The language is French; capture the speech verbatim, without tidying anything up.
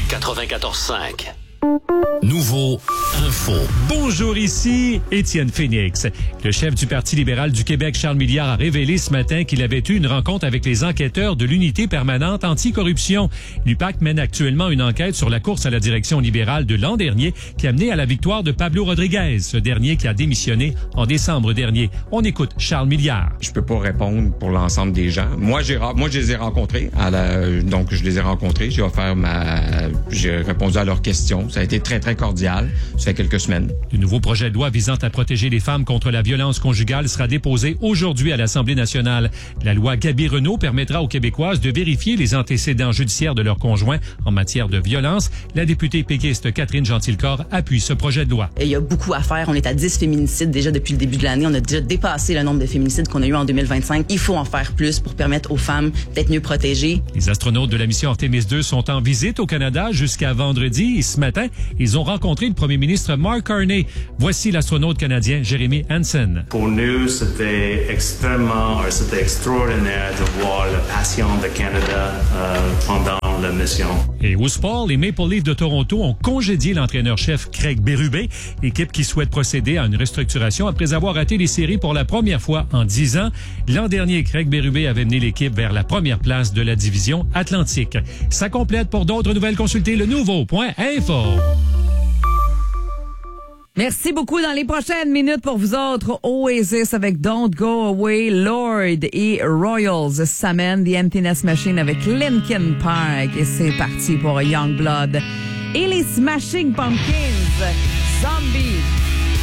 quatre-vingt-quatorze cinq. Nouveau Info. Bonjour, ici Étienne Phoenix. Le chef du Parti libéral du Québec, Charles Milliard, a révélé ce matin qu'il avait eu une rencontre avec les enquêteurs de l'unité permanente anticorruption. L'U P A C mène actuellement une enquête sur la course à la direction libérale de l'an dernier qui a mené à la victoire de Pablo Rodriguez, ce dernier qui a démissionné en décembre dernier. On écoute Charles Milliard. Je peux pas répondre pour l'ensemble des gens. Moi, j'ai moi je les ai rencontrés. À la, donc, je les ai rencontrés. J'ai offert ma... J'ai répondu à leurs questions. Ça a été très, très cordial. Ça fait quelques semaines. Le nouveau projet de loi visant à protéger les femmes contre la violence conjugale sera déposé aujourd'hui à l'Assemblée nationale. La loi Gaby-Renaud permettra aux Québécoises de vérifier les antécédents judiciaires de leurs conjoints en matière de violence. La députée péquiste Catherine Gentilcorps appuie ce projet de loi. Il y a beaucoup à faire. On est à dix féminicides déjà depuis le début de l'année. On a déjà dépassé le nombre de féminicides qu'on a eu en deux mille vingt-cinq. Il faut en faire plus pour permettre aux femmes d'être mieux protégées. Les astronautes de la mission Artemis deux sont en visite au Canada jusqu'à vendredi et ce matin, ils ont rencontré le premier ministre Mark Carney. Voici l'astronaute canadien Jeremy Hansen. Pour nous, c'était extrêmement, c'était extraordinaire de voir la passion de Canada euh, pendant la mission. Et au sport, les Maple Leafs de Toronto ont congédié l'entraîneur-chef Craig Berube, équipe qui souhaite procéder à une restructuration après avoir raté les séries pour la première fois en dix ans. L'an dernier, Craig Berube avait mené l'équipe vers la première place de la division Atlantique. Ça complète. Pour d'autres nouvelles, consultez le nouveau point info. Merci beaucoup. Dans les prochaines minutes pour vous autres, Oasis avec Don't Go Away, Lord et Royals s'amènent The Emptiness Machine avec Linkin Park. Et c'est parti pour Youngblood et les Smashing Pumpkins, Zombie.